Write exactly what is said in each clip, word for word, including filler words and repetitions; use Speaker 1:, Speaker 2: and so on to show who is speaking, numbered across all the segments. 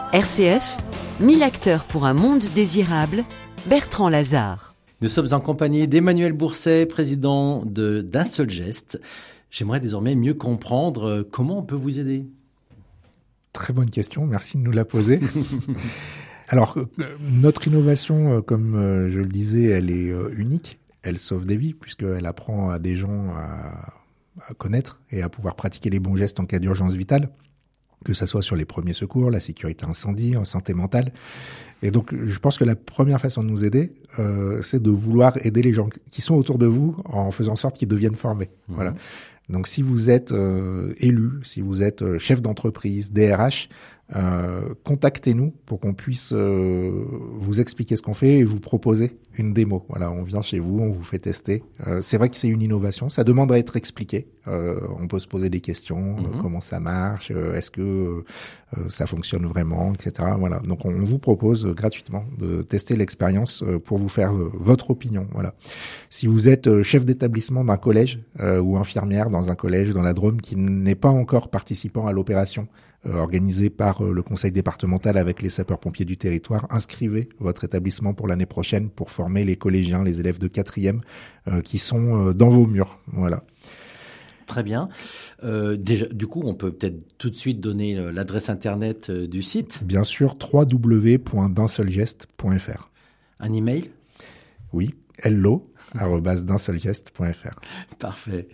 Speaker 1: R C F, mille acteurs pour un monde désirable, Bertrand Lazare.
Speaker 2: Nous sommes en compagnie d'Emmanuel Bourset, président de D'un seul geste. J'aimerais désormais mieux comprendre comment on peut vous aider.
Speaker 3: Très bonne question, merci de nous la poser. Alors, notre innovation, comme je le disais, elle est unique. Elle sauve des vies puisqu'elle apprend à des gens à, à connaître et à pouvoir pratiquer les bons gestes en cas d'urgence vitale, que ça soit sur les premiers secours, la sécurité incendie, en santé mentale. Et donc, je pense que la première façon de nous aider, euh, c'est de vouloir aider les gens qui sont autour de vous en faisant en sorte qu'ils deviennent formés. Mmh. Voilà. Donc, si vous êtes euh, élu, si vous êtes euh, chef d'entreprise, D R H, euh, contactez-nous pour qu'on puisse euh, vous expliquer ce qu'on fait et vous proposer une démo. Voilà, on vient chez vous, on vous fait tester. Euh, c'est vrai que c'est une innovation, ça demande à être expliqué. Euh, on peut se poser des questions, mmh. euh, comment ça marche, euh, est-ce que euh, ça fonctionne vraiment, et cetera. Voilà, donc on, on vous propose euh, gratuitement de tester l'expérience euh, pour vous faire euh, votre opinion. Voilà. Si vous êtes euh, chef d'établissement d'un collège euh, ou infirmière dans un collège dans la Drôme qui n'est pas encore participant à l'opération euh, organisée par euh, le conseil départemental avec les sapeurs-pompiers du territoire, inscrivez votre établissement pour l'année prochaine pour former les collégiens, les élèves de quatrième euh, qui sont euh, dans vos murs. Voilà.
Speaker 2: Très bien. Euh, déjà, du coup, on peut peut-être tout de suite donner l'adresse internet du site.
Speaker 3: Bien sûr, w w w point d'un seul geste point f r.
Speaker 2: Un email ?
Speaker 3: Oui, hello arobase d'un seul geste point f r.
Speaker 2: Parfait.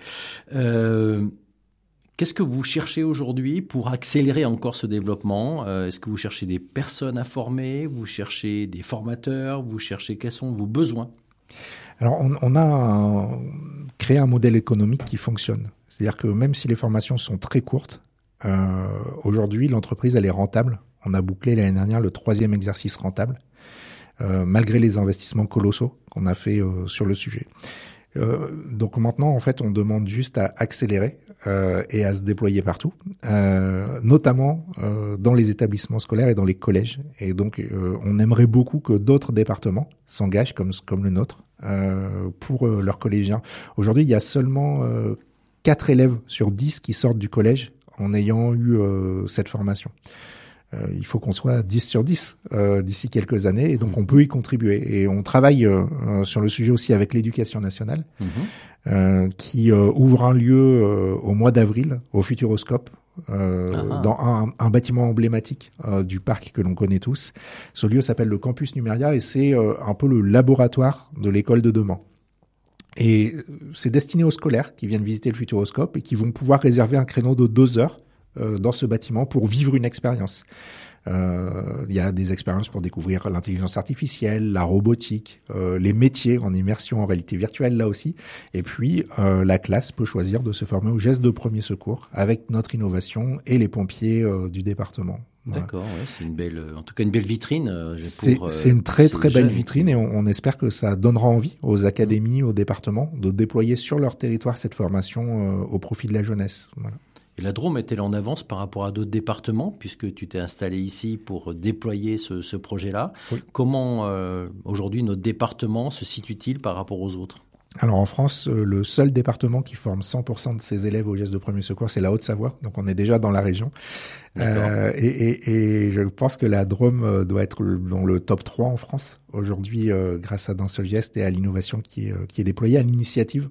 Speaker 2: Euh, qu'est-ce que vous cherchez aujourd'hui pour accélérer encore ce développement ? euh, Est-ce que vous cherchez des personnes à former ? Vous cherchez des formateurs ? Vous cherchez quels sont vos besoins ?
Speaker 3: Alors, on, on a un, créé un modèle économique qui fonctionne. C'est-à-dire que même si les formations sont très courtes, euh, aujourd'hui, l'entreprise, elle est rentable. On a bouclé l'année dernière le troisième exercice rentable, euh, malgré les investissements colossaux qu'on a fait euh, sur le sujet. Euh, donc maintenant, en fait, on demande juste à accélérer euh, et à se déployer partout, euh, notamment euh, dans les établissements scolaires et dans les collèges. Et donc, euh, on aimerait beaucoup que d'autres départements s'engagent, comme comme le nôtre, euh, pour euh, leurs collégiens. Aujourd'hui, il y a seulement euh, quatre élèves sur dix qui sortent du collège en ayant eu euh, cette formation. Euh, il faut qu'on soit dix sur dix euh, d'ici quelques années, et donc on peut y contribuer. Et on travaille euh, sur le sujet aussi avec l'Éducation nationale, mmh. euh, qui euh, ouvre un lieu euh, au mois d'avril, au Futuroscope, euh, ah. dans un, un bâtiment emblématique euh, du parc que l'on connaît tous. Ce lieu s'appelle le Campus Numeria et c'est euh, un peu le laboratoire de l'école de demain. Et c'est destiné aux scolaires qui viennent visiter le Futuroscope et qui vont pouvoir réserver un créneau de deux heures euh, dans ce bâtiment pour vivre une expérience. Euh, il y a des expériences pour découvrir l'intelligence artificielle, la robotique, euh, les métiers en immersion en réalité virtuelle là aussi. Et puis, euh, la classe peut choisir de se former aux gestes de premier secours avec notre innovation et les pompiers euh, du département.
Speaker 2: Voilà. D'accord, ouais, c'est une belle, en tout cas une belle vitrine. Euh,
Speaker 3: c'est,
Speaker 2: pour,
Speaker 3: c'est une très très belle
Speaker 2: jeunes.
Speaker 3: vitrine et on, on espère que ça donnera envie aux académies, aux départements de déployer sur leur territoire cette formation euh, au profit de la jeunesse. Voilà.
Speaker 2: Et la Drôme est-elle en avance par rapport à d'autres départements puisque tu t'es installé ici pour déployer ce, ce projet-là ? Oui. Comment euh, aujourd'hui notre département se situe-t-il par rapport aux autres ?
Speaker 3: Alors en France, le seul département qui forme cent pour cent de ses élèves aux gestes de premier secours, c'est la Haute-Savoie. Donc on est déjà dans la région. Euh, et, et, et je pense que la Drôme doit être dans le top trois en France aujourd'hui euh, grâce à D'un seul geste et à l'innovation qui est, qui est déployée à l'initiative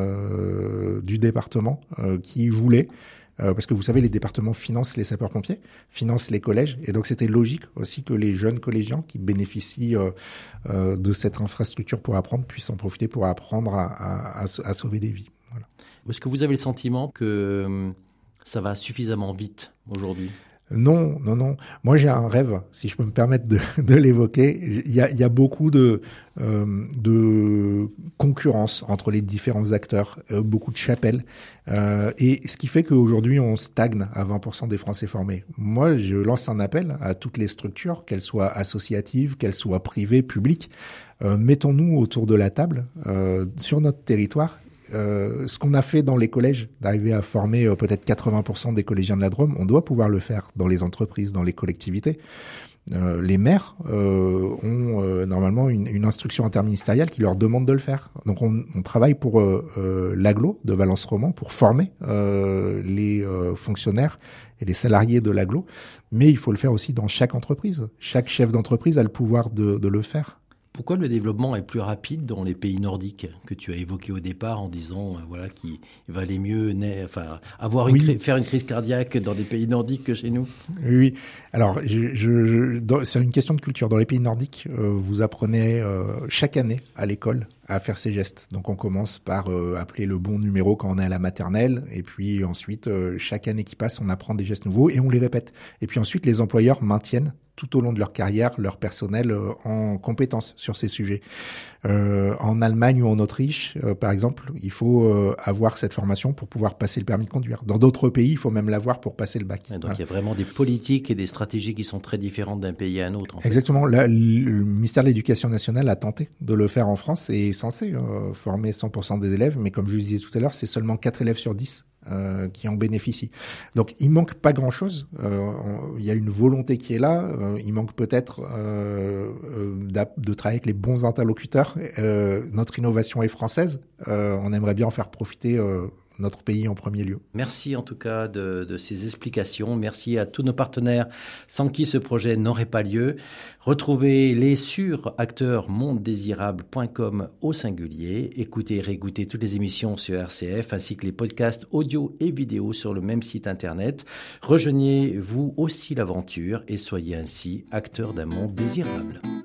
Speaker 3: euh, du département euh, qui voulait... Euh, parce que vous savez, les départements financent les sapeurs-pompiers, financent les collèges, et donc c'était logique aussi que les jeunes collégiens qui bénéficient euh, euh, de cette infrastructure pour apprendre puissent en profiter pour apprendre à, à, à, à sauver des vies. Voilà.
Speaker 2: Est-ce que vous avez le sentiment que ça va suffisamment vite aujourd'hui ?
Speaker 3: Non, non, non. Moi, j'ai un rêve, si je peux me permettre de, de l'évoquer. Il y a, il y a beaucoup de, euh, de concurrence entre les différents acteurs, euh, beaucoup de chapelles, euh, et ce qui fait qu'aujourd'hui, on stagne à vingt pour cent des Français formés. Moi, je lance un appel à toutes les structures, qu'elles soient associatives, qu'elles soient privées, publiques. Euh, mettons-nous autour de la table, euh, sur notre territoire. Euh, ce qu'on a fait dans les collèges, d'arriver à former euh, peut-être quatre-vingts pour cent des collégiens de la Drôme, on doit pouvoir le faire dans les entreprises, dans les collectivités. Euh, les maires euh, ont euh, normalement une, une instruction interministérielle qui leur demande de le faire. Donc on, on travaille pour euh, euh, l'agglo de Valence-Roman pour former euh, les euh, fonctionnaires et les salariés de l'agglo, mais il faut le faire aussi dans chaque entreprise. Chaque chef d'entreprise a le pouvoir de, de le faire.
Speaker 2: Pourquoi le développement est plus rapide dans les pays nordiques que tu as évoqué au départ en disant euh, voilà qu'il valait mieux na- enfin avoir une
Speaker 3: Oui.
Speaker 2: cri- faire une crise cardiaque dans des pays nordiques que chez nous?
Speaker 3: Oui, alors je, je, je, dans, c'est une question de culture. Dans les pays nordiques, euh, vous apprenez euh, chaque année à l'école à faire ces gestes. Donc on commence par euh, appeler le bon numéro quand on est à la maternelle, et puis ensuite euh, chaque année qui passe, on apprend des gestes nouveaux et on les répète. Et puis ensuite, les employeurs maintiennent tout au long de leur carrière leur personnel euh, en compétences sur ces sujets. Euh, en Allemagne ou en Autriche, euh, par exemple, il faut euh, avoir cette formation pour pouvoir passer le permis de conduire. Dans d'autres pays, il faut même l'avoir pour passer le bac.
Speaker 2: Et donc
Speaker 3: Voilà.
Speaker 2: il y a vraiment des politiques et des stratégies qui sont très différentes d'un pays à un autre. En fait.
Speaker 3: Exactement. Là, le ministère de l'Éducation nationale a tenté de le faire en France et est censé euh, former cent pour cent des élèves, mais comme je le disais tout à l'heure, c'est seulement quatre élèves sur dix euh, qui en bénéficient. Donc il manque pas grand-chose. Euh, il y a une volonté qui est là. Euh, il manque peut-être euh, euh, de travailler avec les bons interlocuteurs. Euh, notre innovation est française. Euh, on aimerait bien en faire profiter euh, notre pays en premier lieu.
Speaker 2: Merci en tout cas de, de ces explications. Merci à tous nos partenaires sans qui ce projet n'aurait pas lieu. Retrouvez-les sur acteurs monde désirable point com au singulier. Écoutez et réécoutez toutes les émissions sur R C F ainsi que les podcasts audio et vidéo sur le même site internet. Rejoignez-vous aussi l'aventure et soyez ainsi acteurs d'un monde désirable.